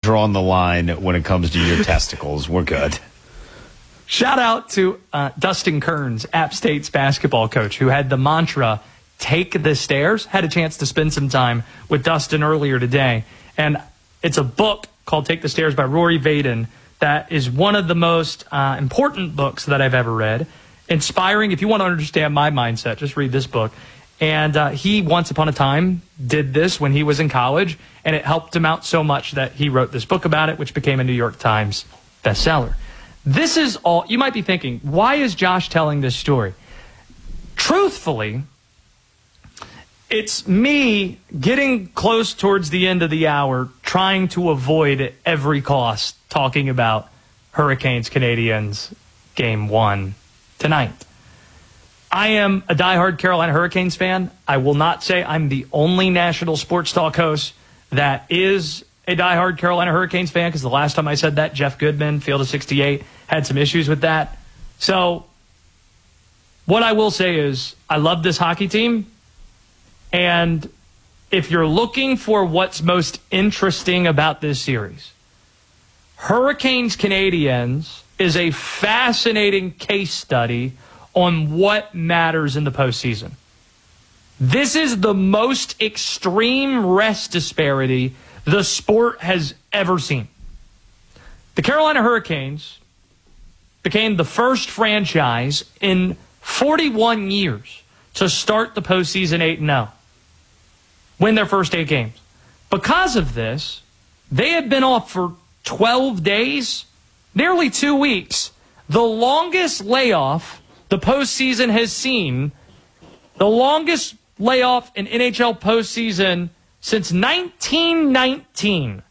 drawn the line when it comes to your testicles. We're good. Shout out to Dustin Kearns, App State's basketball coach, who had the mantra, take the stairs. Had a chance to spend some time with Dustin earlier today. And it's a book called Take the Stairs by Rory Vaden that is one of the most important books that I've ever read. Inspiring. If you want to understand my mindset, just read this book. And he, once upon a time, did this when he was in college, and it helped him out so much that he wrote this book about it, which became a New York Times bestseller. This is all. You might be thinking, why is Josh telling this story? Truthfully, it's me getting close towards the end of the hour, trying to avoid at every cost talking about Hurricanes Canadiens Game 1 tonight. I am a diehard Carolina Hurricanes fan. I will not say I'm the only national sports talk host that is a diehard Carolina Hurricanes fan, because the last time I said that, Jeff Goodman, Field of 68, had some issues with that. So what I will say is I love this hockey team. And if you're looking for what's most interesting about this series, Hurricanes Canadiens is a fascinating case study on what matters in the postseason. This is the most extreme rest disparity the sport has ever seen. The Carolina Hurricanes became the first franchise in 41 years to start the postseason 8-0, win their first 8 games. Because of this, they had been off for 12 days, nearly 2 weeks, the longest layoff the postseason has seen, the longest layoff in NHL postseason since 1919,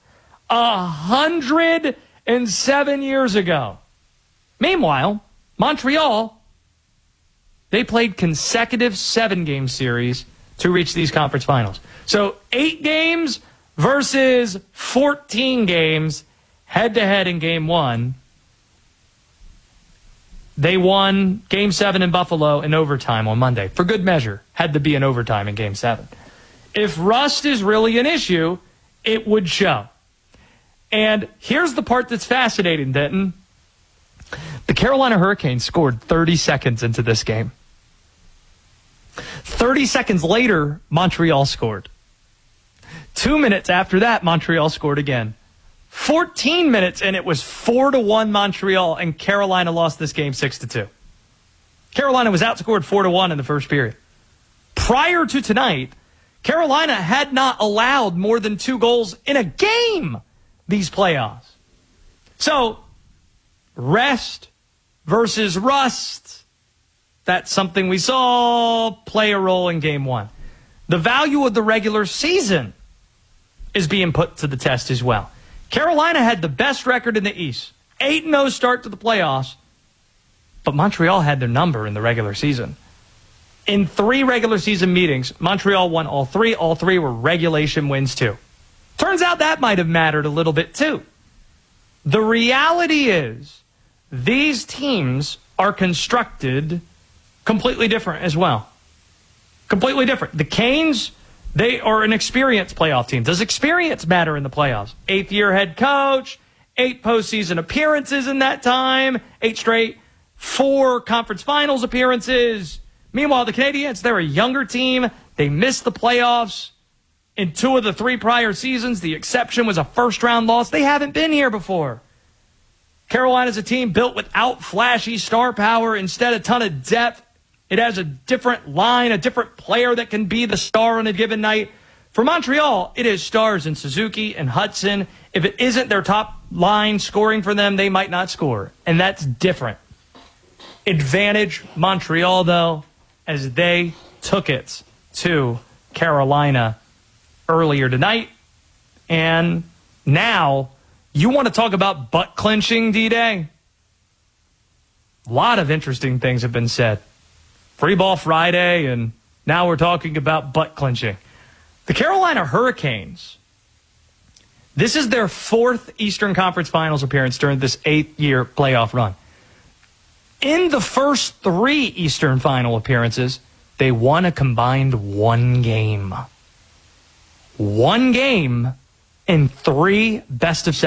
107 years ago. Meanwhile, Montreal, they played consecutive 7-game series to reach these conference finals. So 8 games versus 14 games head-to-head in Game 1. They won Game 7 in Buffalo in overtime on Monday. For good measure, had to be an overtime in Game 7. If rust is really an issue, it would show. And here's the part that's fascinating, Denton. The Carolina Hurricanes scored 30 seconds into this game. 30 seconds later, Montreal scored. 2 minutes after that, Montreal scored again. 14 minutes, and it was 4-1 Montreal, and Carolina lost this game 6-2. Carolina was outscored 4-1 in the first period. Prior to tonight, Carolina had not allowed more than 2 goals in a game these playoffs. So, rest versus rust, that's something we saw play a role in Game 1. The value of the regular season is being put to the test as well. Carolina had the best record in the East, 8-0 start to the playoffs, but Montreal had their number in the regular season. In 3 regular season meetings, Montreal won all 3. All 3 were regulation wins too. Turns out that might have mattered a little bit too. The reality is these teams are constructed completely different as well. Completely different. The Canes, they are an experienced playoff team. Does experience matter in the playoffs? 8th-year head coach, 8 postseason appearances in that time, 8 straight, 4 conference finals appearances. Meanwhile, the Canadiens, they're a younger team. They missed the playoffs in 2 of the 3 prior seasons. The exception was a first-round loss. They haven't been here before. Carolina's a team built without flashy star power, instead a ton of depth. It has a different line, a different player that can be the star on a given night. For Montreal, it is stars in Suzuki and Hudson. If it isn't their top line scoring for them, they might not score. And that's different. Advantage Montreal, though, as they took it to Carolina earlier tonight. And now, you want to talk about butt clinching, D-Day? A lot of interesting things have been said. Free Ball Friday, and now we're talking about butt clinching. The Carolina Hurricanes, this is their 4th Eastern Conference Finals appearance during this 8-year playoff run. In the first 3 Eastern Final appearances, they won a combined 1 game. 1 game in 3 best-of-7